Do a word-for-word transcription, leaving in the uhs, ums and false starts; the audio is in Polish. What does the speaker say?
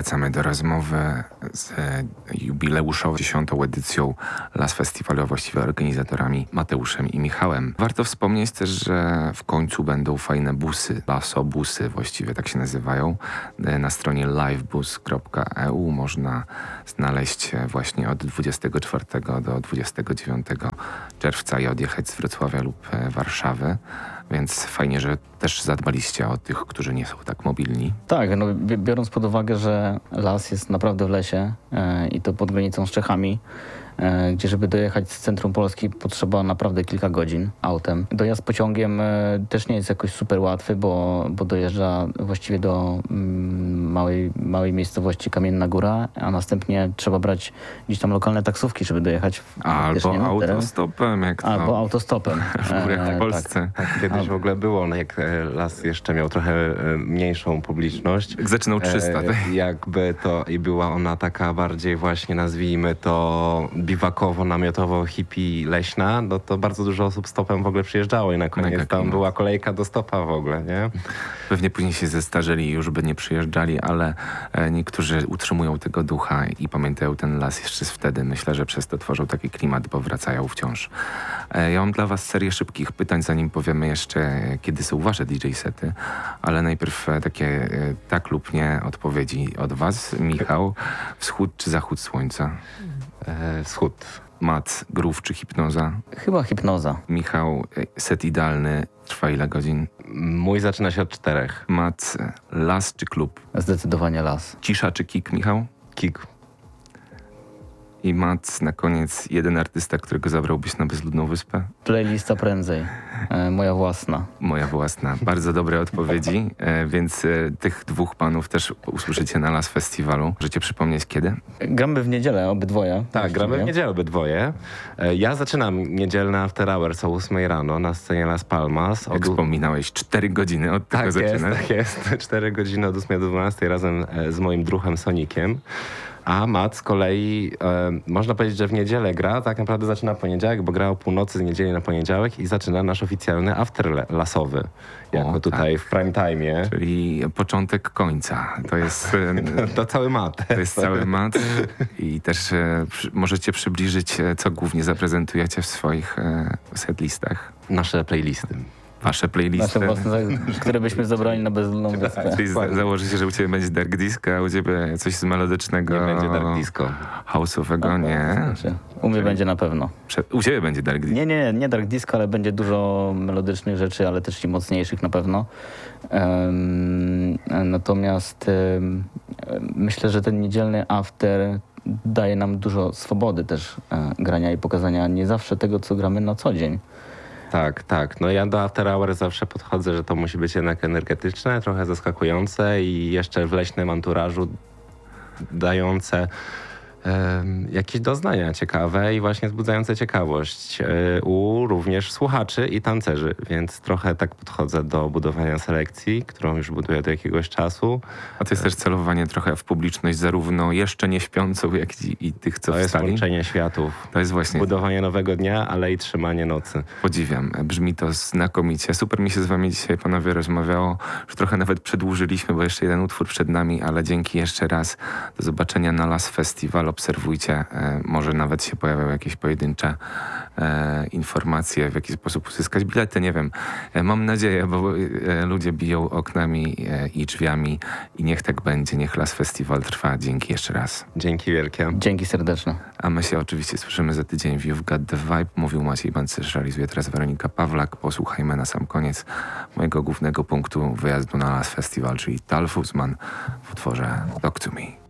Wracamy do rozmowy z jubileuszową dziesiątą edycją Las Festiwalu, właściwie organizatorami Mateuszem i Michałem. Warto wspomnieć też, że w końcu będą fajne busy, lasobusy właściwie tak się nazywają. Na stronie livebus kropka e u można znaleźć właśnie od dwudziestego czwartego do dwudziestego dziewiątego czerwca i odjechać z Wrocławia lub Warszawy. Więc fajnie, że też zadbaliście o tych, którzy nie są tak mobilni. Tak, no, biorąc pod uwagę, że las jest naprawdę w lesie e, i to pod granicą z Czechami, e, gdzie żeby dojechać z centrum Polski potrzeba naprawdę kilka godzin autem. Dojazd pociągiem e, też nie jest jakoś super łatwy, bo, bo dojeżdża właściwie do mm, małej, małej miejscowości Kamienna Góra, a następnie trzeba brać gdzieś tam lokalne taksówki, żeby dojechać w, Albo autostopem, jak to... Albo autostopem. w górach E, w Polsce. Tak, tak kiedyś w ogóle było, no jak e, las jeszcze miał trochę e, mniejszą publiczność. Jak zaczynał trzysta. E, tak? jakby to i była ona taka bardziej właśnie, nazwijmy to, biwakowo-namiotowo hippie leśna, no to bardzo dużo osób stopem w ogóle przyjeżdżało i na koniec Mega tam klimat. była kolejka do stopa w ogóle, nie? Pewnie później się zestarzeli i już by nie przyjeżdżali, ale e, niektórzy utrzymują tego ducha i pamiętają ten las jeszcze z wtedy. Myślę, że przez to tworzą taki klimat, bo wracają wciąż. E, ja mam dla was serię szybkich pytań, zanim powiemy jeszcze, e, kiedy są wasze D J sety, ale najpierw e, takie e, tak lub nie odpowiedzi od was. Michał, wschód czy zachód słońca? E, wschód. Mat, groove czy hipnoza? Chyba hipnoza. Michał, e, set idealny trwa ile godzin? Mój zaczyna się od czterech. Mat, e, las czy klub? Zdecydowanie las. Cisza czy kick, Michał? Kick. I Mac, na koniec jeden artysta, którego zabrałbyś na bezludną wyspę? Playlista prędzej. E, moja własna. Moja własna. Bardzo dobre odpowiedzi, e, więc e, tych dwóch panów też usłyszycie na Las Festiwalu. Możecie przypomnieć kiedy? Gramy w niedzielę obydwoje. Tak, gramy w niedzielę obydwoje. E, Ja zaczynam niedzielne after hours o ósmej rano na scenie Las Palmas. Jak Od- wspominałeś, cztery godziny od tego Tak jest, zaczynasz. tak jest. Cztery godziny od ósmej do dwunastej razem e, z moim druhem Sonikiem. A Mat z kolei, e, można powiedzieć, że w niedzielę gra, tak naprawdę zaczyna poniedziałek, bo gra o północy z niedzieli na poniedziałek i zaczyna nasz oficjalny after le- lasowy, jako O, tutaj w prime time. Czyli początek końca. To jest, e, To cały Mat. to jest cały Mac. I też e, przy, możecie przybliżyć, e, co głównie zaprezentujecie w swoich e, setlistach. Nasze playlisty. Wasze playlisty. Nasze własne, za- które byśmy zabrali na bezludną wyspę. Czyli za- założy się, że u ciebie będzie dark disco, a u ciebie coś z melodycznego. Nie będzie dark disco. House'owego, nie. Znaczy, u mnie będzie na pewno. Prze- U ciebie będzie dark disco. Nie, nie, nie dark disco, ale będzie dużo melodycznych rzeczy, ale też i mocniejszych na pewno. Em, natomiast em, myślę, że ten niedzielny after daje nam dużo swobody też e, grania i pokazania nie zawsze tego, co gramy na co dzień. Tak, tak. No ja do after hour zawsze podchodzę, że to musi być jednak energetyczne, trochę zaskakujące i jeszcze w leśnym anturażu dające em, jakieś doznania ciekawe i właśnie wzbudzające ciekawość e, u również słuchaczy i tancerzy, więc trochę tak podchodzę do budowania selekcji, którą już buduję od jakiegoś czasu. A to jest też celowanie trochę w publiczność, zarówno jeszcze nie śpiącą, jak i, i tych, co To jest wstali. łączenie światów, To jest właśnie, budowanie nowego dnia, ale i trzymanie nocy. podziwiam. Brzmi to znakomicie. Super mi się z wami dzisiaj, panowie, rozmawiało. Już trochę nawet przedłużyliśmy, bo jeszcze jeden utwór przed nami, ale dzięki jeszcze raz. Do zobaczenia na Las Festival. Obserwujcie. E, może nawet się pojawią jakieś pojedyncze e, informacje, w jaki sposób uzyskać bilety. Nie wiem. E, mam nadzieję, bo e, ludzie biją oknami e, i drzwiami i niech tak będzie. Niech Las Festival trwa. Dzięki jeszcze raz. Dzięki wielkie. Dzięki serdeczne. A my się oczywiście słyszymy za tydzień w You've Got The Vibe. Mówił Maciej Bancerz, realizuje teraz Weronika Pawlak. Posłuchajmy na sam koniec mojego głównego punktu wyjazdu na Las Festival, czyli Tal Fussman w utworze Talk To Me.